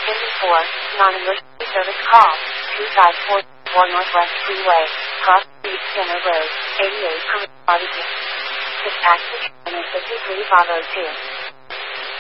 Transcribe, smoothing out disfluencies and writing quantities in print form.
54, non-emergency service call, 254 Northwest Freeway, Cross Street, Skinner Road, 88 Barbecue. Dispatch to 53 Bravo 2.